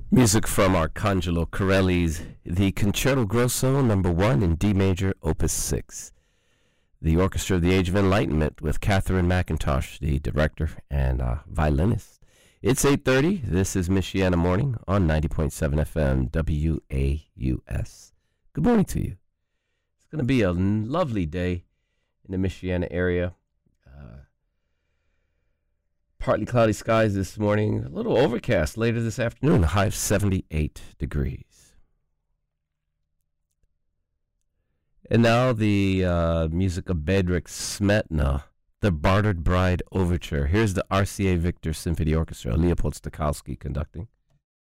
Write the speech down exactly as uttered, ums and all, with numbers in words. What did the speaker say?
Music from Arcangelo Corelli's The Concerto Grosso number one in D major, opus six. The Orchestra of the Age of Enlightenment with Catherine McIntosh, the director and uh, violinist. It's eight thirty. This is Michiana Morning on ninety point seven F M W A U S. Good morning to you. It's going to be a lovely day in the Michiana area. Uh, partly cloudy skies this morning, a little overcast later this afternoon, a high of seventy-eight degrees. And now the uh, music of Bedřich Smetana, The Bartered Bride Overture. Here's the R C A Victor Symphony Orchestra, Leopold Stokowski conducting.